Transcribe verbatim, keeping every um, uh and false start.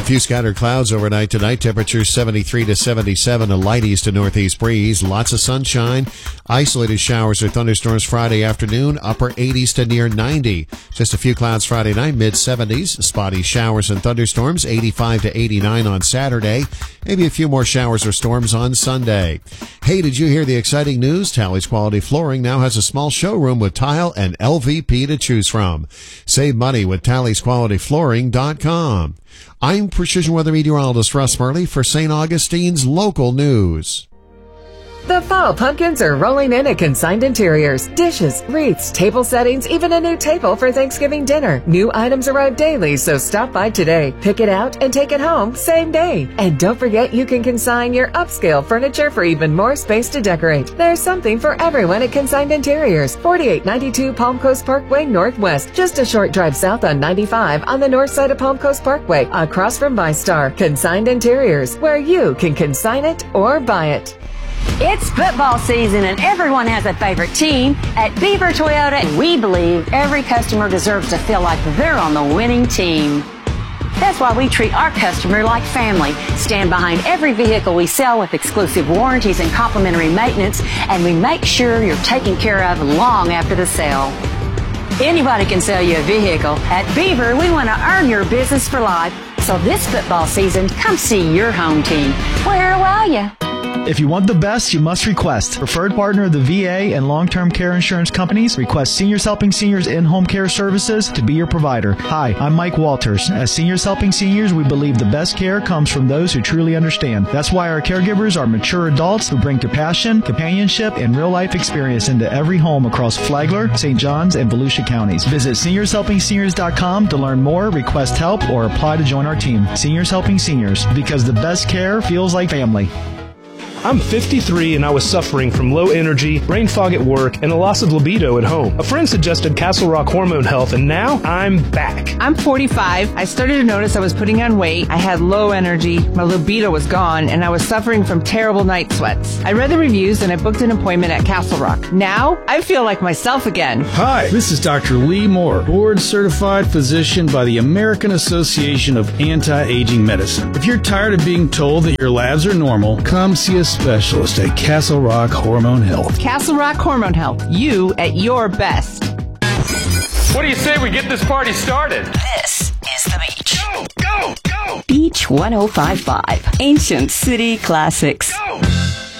few scattered clouds overnight tonight. Temperatures seventy-three to seventy-seven. A light east to northeast breeze. Lots of sunshine. Isolated showers or thunderstorms Friday afternoon. Upper eighties to near ninety. Just a few clouds Friday night. Mid seventies. Spotty showers and thunderstorms. eighty-five to eighty-nine on Saturday. Maybe a few more showers or storms on Sunday. Hey, did you hear the exciting news? Tally's Quality Flooring now has a small showroom with tile and L V P to choose from. Save money with Tally's Quality Flooring dot com. I'm Precision Weather Meteorologist Russ Murley for Saint Augustine's Local News. The fall pumpkins are rolling in at Consigned Interiors. Dishes, wreaths, table settings, even a new table for Thanksgiving dinner. New items arrive daily, so stop by today. Pick it out and take it home same day. And don't forget you can consign your upscale furniture for even more space to decorate. There's something for everyone at Consigned Interiors. forty-eight ninety-two Palm Coast Parkway Northwest. Just a short drive south on ninety-five on the north side of Palm Coast Parkway, across from ViStar. Consigned Interiors, where you can consign it or buy it. It's football season and everyone has a favorite team. At Beaver Toyota, we believe every customer deserves to feel like they're on the winning team. That's why we treat our customer like family, stand behind every vehicle we sell with exclusive warranties and complimentary maintenance, and we make sure you're taken care of long after the sale. Anybody can sell you a vehicle. At Beaver, we want to earn your business for life. So this football season, come see your home team. Where are you? If you want the best, you must request. Preferred partner of the V A and long-term care insurance companies, Request Seniors Helping Seniors in-home care services to be your provider. Hi, I'm Mike Walters. As Seniors Helping Seniors, we believe the best care comes from those who truly understand. That's why our caregivers are mature adults who bring compassion, companionship, and real-life experience into every home across Flagler, Saint Johns, and Volusia counties. Visit seniors helping seniors dot com to learn more, request help, or apply to join our team. Seniors Helping Seniors, because the best care feels like family. I'm fifty-three and I was suffering from low energy, brain fog at work, and a loss of libido at home. A friend suggested Castle Rock Hormone Health, and now I'm back. I'm forty-five. I started to notice I was putting on weight. I had low energy, my libido was gone, and I was suffering from terrible night sweats. I read the reviews and I booked an appointment at Castle Rock. Now, I feel like myself again. Hi, this is Doctor Lee Moore, board-certified physician by the American Association of Anti-Aging Medicine. If you're tired of being told that your labs are normal, come see us specialist at Castle Rock Hormone Health. Castle Rock Hormone Health. You at your best. What do you say we get this party started? This is The Beach. Go, go, go! Beach one oh five point five. Ancient City Classics. Go!